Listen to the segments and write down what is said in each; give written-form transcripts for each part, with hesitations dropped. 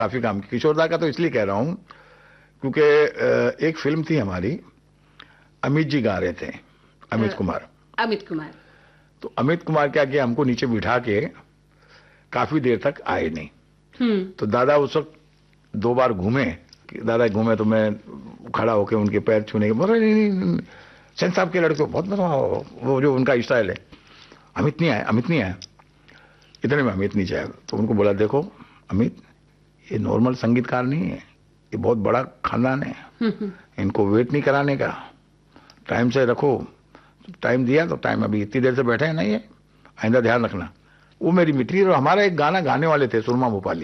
काफी काम किया। किशोर दा का तो इसलिए कह रहा हूं क्योंकि एक फिल्म थी हमारी, अमित जी गा रहे थे, अमित कुमार। अमित कुमार। तो अमित कुमार क्या किया, हमको नीचे बिठा के काफी देर तक आए नहीं। तो दादा उस वक्त 2 बार घूमे, दादा घूमे तो मैं खड़ा होके उनके पैर छूने के बोले, नहीं सेन साहब के लड़के बहुत मजा, वो जो उनका स्टाइल है, अमित नहीं आया, अमित नहीं आया। इतने में अमित नीचे आया तो उनको बोला, देखो अमित, ये नॉर्मल संगीतकार नहीं है, ये बहुत बड़ा खानदान है, इनको वेट नहीं कराने का, टाइम से रखो। टाइम दिया तो टाइम, अभी इतनी देर से बैठे हैं नहीं है, आइंदा ध्यान रखना। वो मेरी मिट्टी। और हमारा एक गाना गाने वाले थे सुरमा भोपाली,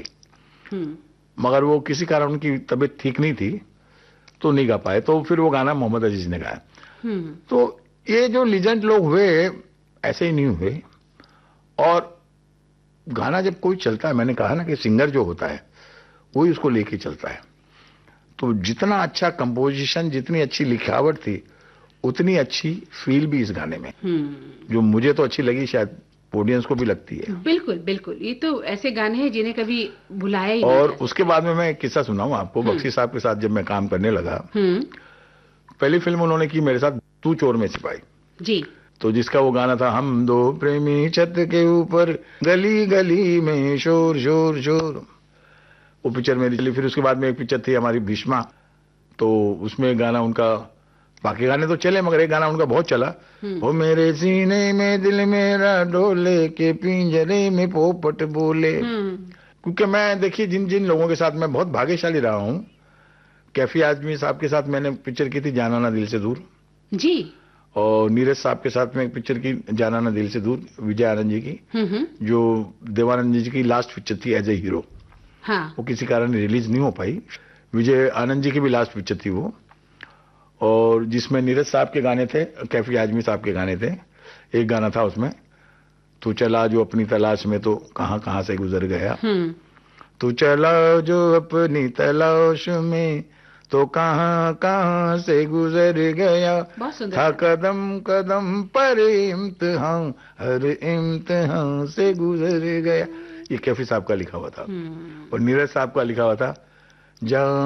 मगर वो किसी कारण उनकी तबीयत ठीक नहीं थी तो नहीं गा पाए, तो फिर वो गाना मोहम्मद अजीज ने गाया। तो ये जो लीजेंड लोग हुए ऐसे ही नहीं हुए। और गाना जब कोई चलता है, मैंने कहा ना कि सिंगर जो होता है वही उसको लेके चलता है। तो जितना अच्छा कंपोजिशन, जितनी अच्छी लिखावट थी, उतनी अच्छी फील भी इस गाने में, जो मुझे तो अच्छी लगी, शायद ऑडियंस को भी लगती है। बिल्कुल बिल्कुल, ये तो ऐसे गाने हैं जिन्हें कभी भुलाया ही नहीं। और उसके बाद में मैं एक किस्सा सुनाऊं आपको। बख्शी साहब के साथ जब मैं काम करने लगा, पहली फिल्म उन्होंने की मेरे साथ, तू चोर में सिपाही जी। तो जिसका वो गाना था, हम दो प्रेमी छत के ऊपर, गली गली में शोर शोर शोर, वो पिक्चर मेरी चली। फिर उसके बाद में एक पिक्चर थी हमारी भीष्मा, तो उसमें गाना उनका, बाकी गाने तो चले मगर एक गाना उनका बहुत चला, वो मेरे सीने में दिल मेरा डोले के पिंजरे में पोपट बोले। क्योंकि मैं, देखिए, जिन जिन लोगों के साथ मैं बहुत भाग्यशाली रहा हूं, कैफी आजमी साहब के साथ मैंने पिक्चर की थी जाना ना दिल से दूर जी, और नीरज साहब के साथ में एक पिक्चर की जाना ना दिल से दूर, विजय आनंद जी की, जो देवानंद जी की लास्ट पिक्चर थी एज ए हीरो। हाँ। वो किसी कारण रिलीज नहीं हो पाई। विजय आनंद जी की भी लास्ट पिक्चर थी वो, और जिसमें नीरज साहब के गाने थे, कैफी आजमी साहब के गाने थे। एक गाना था उसमें, तू चला जो अपनी तलाश में तो कहां कहां से गुजर गया, तू चला जो अपनी तलाश में तो कहां कहां से गुजर गया, था कदम कदम पर इम्तिहान, हर इम्तिहान से गुजर गया। ये कैफी साहब का लिखा हुआ था। और नीरज साहब का लिखा हुआ था, जा